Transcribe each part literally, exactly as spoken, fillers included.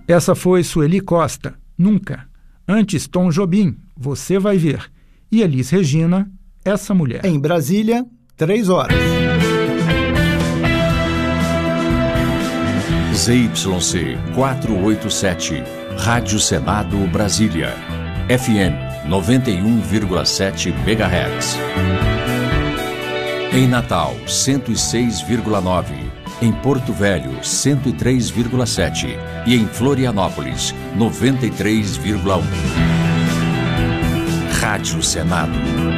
Essa foi Sueli Costa, Nunca. Antes, Tom Jobim, Você Vai Ver. E Elis Regina, Essa Mulher. Em Brasília, três horas. Z Y C quatrocentos e oitenta e sete, Rádio Senado Brasília. F M noventa e um vírgula sete megahertz. Em Natal, cento e seis vírgula nove. Em Porto Velho, cento e três vírgula sete. E em Florianópolis, noventa e três vírgula um. Rádio Senado.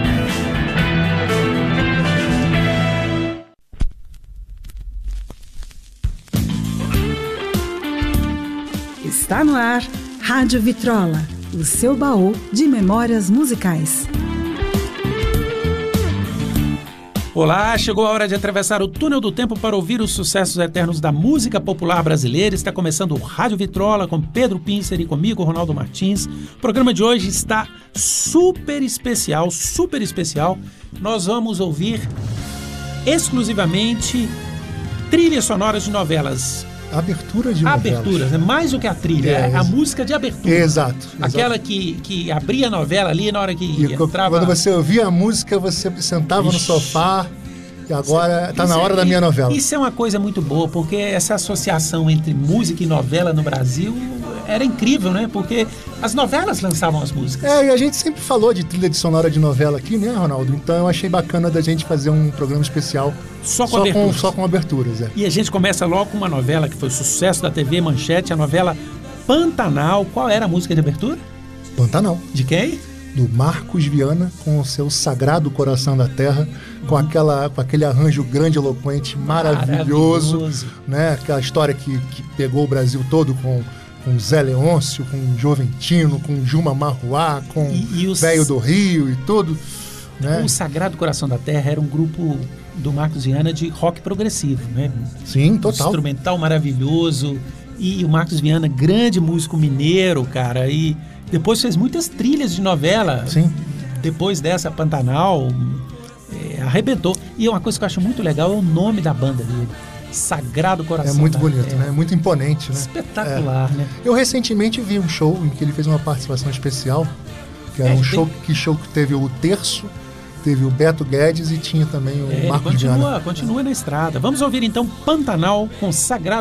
Está no ar, Rádio Vitrola, o seu baú de memórias musicais. Olá, chegou a hora de atravessar o túnel do tempo para ouvir os sucessos eternos da música popular brasileira. Está começando o Rádio Vitrola com Pedro Pincer e comigo, Ronaldo Martins. O programa de hoje está super especial, super especial. Nós vamos ouvir exclusivamente trilhas sonoras de novelas. Abertura de novelas. Aberturas, é mais do que a trilha, é, é a música de abertura. Exato. exato. Aquela que, que abria a novela ali na hora que e entrava... Quando você ouvia a música, você sentava Ixi. no sofá e agora está na hora é, da minha novela. Isso é uma coisa muito boa, porque essa associação entre música e novela no Brasil era incrível, né? Porque as novelas lançavam as músicas. É, e a gente sempre falou de trilha de sonora de novela aqui, né, Ronaldo? Então eu achei bacana da gente fazer um programa especial só com só aberturas. Com, só com aberturas, é. E a gente começa logo com uma novela que foi sucesso da T V Manchete, a novela Pantanal. Qual era a música de abertura? Pantanal. De quem? Do Marcos Viana, com o seu Sagrado Coração da Terra, com, uhum. aquela, com aquele arranjo grande, eloquente, maravilhoso, maravilhoso. Né? Aquela história que, que pegou o Brasil todo com... com Zé Leôncio, com Joventino, com Juma Marruá, com Velho do Rio e tudo. Né? O Sagrado Coração da Terra era um grupo do Marcos Viana de rock progressivo, né? Sim, total. Instrumental maravilhoso. E o Marcos Viana, grande músico mineiro, cara. E depois fez muitas trilhas de novela. Sim. Depois dessa, Pantanal, é, arrebentou. E uma coisa que eu acho muito legal é o nome da banda dele. Sagrado Coração. É muito da bonito, Terra. né? Muito imponente, né? Espetacular, é. né? Eu recentemente vi um show em que ele fez uma participação especial, que era é, um show, tem... que, show que teve o Terço, teve o Beto Guedes e tinha também o é, Marcos continua, Viana. Continua na estrada. Vamos ouvir então Pantanal com Sagrado